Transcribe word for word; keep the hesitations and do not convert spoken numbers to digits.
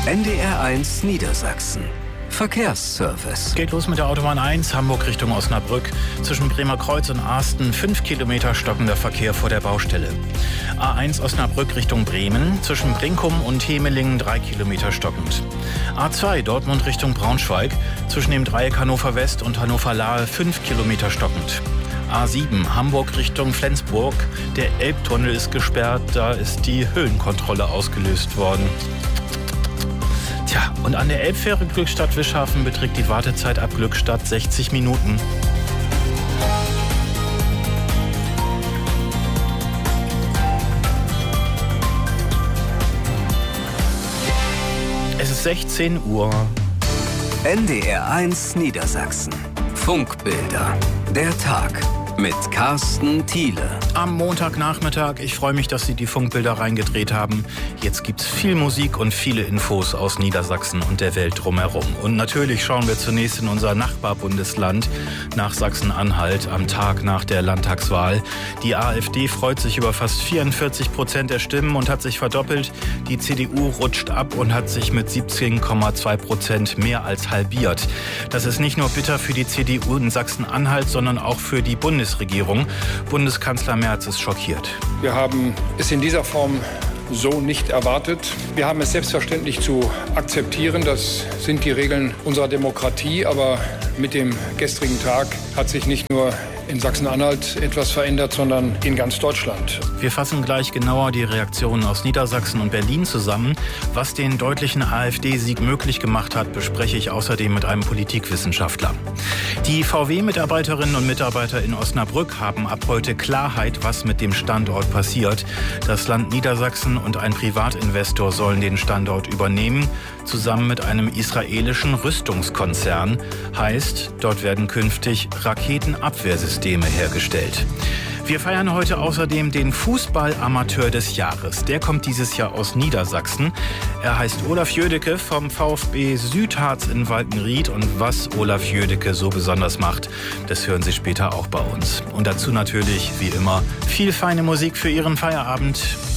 N D R eins Niedersachsen. Verkehrsservice. Geht los mit der Autobahn eins, Hamburg Richtung Osnabrück. Zwischen Bremerkreuz und Asten fünf Kilometer stockender Verkehr vor der Baustelle. A eins Osnabrück Richtung Bremen. Zwischen Brinkum und Hemelingen drei Kilometer stockend. A zwei Dortmund Richtung Braunschweig. Zwischen dem Dreieck Hannover West und Hannover Lahe fünf Kilometer stockend. A sieben Hamburg Richtung Flensburg. Der Elbtunnel ist gesperrt, da ist die Höhenkontrolle ausgelöst worden. Tja, und an der Elbfähre Glückstadt-Wischhafen beträgt die Wartezeit ab Glückstadt sechzig Minuten. Es ist sechzehn Uhr. N D R eins Niedersachsen. Funkbilder. Der Tag. Mit Carsten Thiele. Am Montagnachmittag. Ich freue mich, dass Sie die Funkbilder reingedreht haben. Jetzt gibt's viel Musik und viele Infos aus Niedersachsen und der Welt drumherum. Und natürlich schauen wir zunächst in unser Nachbarbundesland, nach Sachsen-Anhalt, am Tag nach der Landtagswahl. Die AfD freut sich über fast vierundvierzig Prozent der Stimmen und hat sich verdoppelt. Die C D U rutscht ab und hat sich mit siebzehn Komma zwei Prozent mehr als halbiert. Das ist nicht nur bitter für die C D U in Sachsen-Anhalt, sondern auch für die Bundesregierung. Bundesregierung. Bundeskanzler Merz ist schockiert. Wir haben es in dieser Form so nicht erwartet. Wir haben es selbstverständlich zu akzeptieren. Das sind die Regeln unserer Demokratie. Aber mit dem gestrigen Tag hat sich nicht nur in Sachsen-Anhalt etwas verändert, sondern in ganz Deutschland. Wir fassen gleich genauer die Reaktionen aus Niedersachsen und Berlin zusammen. Was den deutlichen AfD-Sieg möglich gemacht hat, bespreche ich außerdem mit einem Politikwissenschaftler. Die V W-Mitarbeiterinnen und Mitarbeiter in Osnabrück haben ab heute Klarheit, was mit dem Standort passiert. Das Land Niedersachsen und ein Privatinvestor sollen den Standort übernehmen, zusammen mit einem israelischen Rüstungskonzern. Heißt, dort werden künftig Raketenabwehrsysteme hergestellt. Wir feiern heute außerdem den Fußball-Amateur des Jahres. Der kommt dieses Jahr aus Niedersachsen. Er heißt Olaf Jödecke vom VfB Südharz in Walkenried. Und was Olaf Jödecke so besonders macht, das hören Sie später auch bei uns. Und dazu natürlich, wie immer, viel feine Musik für Ihren Feierabend.